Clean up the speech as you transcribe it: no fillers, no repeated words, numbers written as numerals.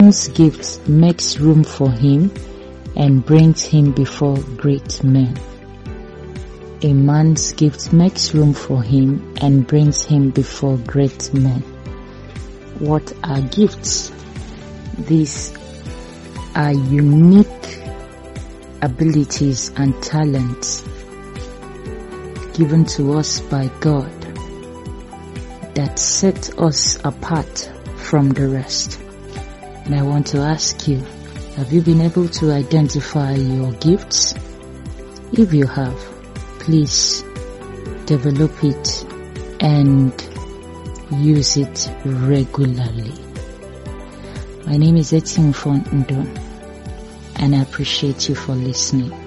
man's gift makes room for him and brings him before great men. A man's gift makes room for him and brings him before great men. What are gifts? These are unique abilities and talents given to us by God that set us apart from the rest. And I want to ask you, have you been able to identify your gifts? If you have, please develop it and use it regularly. My name is Etienne Fontendo, and I appreciate you for listening.